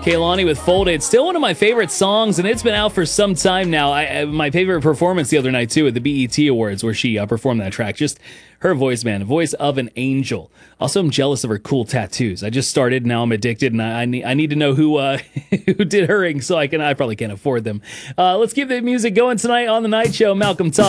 Kehlani with Folded. Still one of my favorite songs, and it's been out for some time now. My favorite performance the other night, too, at the BET Awards, where she performed that track. Just her voice, man. Voice of an angel. Also, I'm jealous of her cool tattoos. I just started, now I'm addicted, and I need to know who who did her ink so I probably can't afford them. Let's keep the music going tonight on The Night Show. Malcolm Todd.